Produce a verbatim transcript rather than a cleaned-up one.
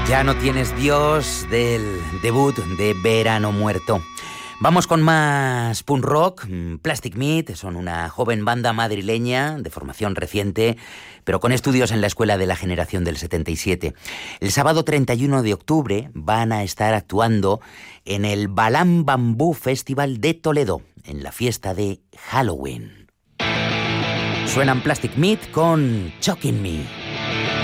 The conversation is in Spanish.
Ya no tienes Dios del debut de Verano Muerto. Vamos con más punk rock. Plastic Meat son una joven banda madrileña de formación reciente, pero con estudios en la escuela de la generación del setenta y siete. El sábado treinta y uno de octubre van a estar actuando en el Balam Bambú Festival de Toledo, en la fiesta de Halloween. Suenan Plastic Meat con Choking Me.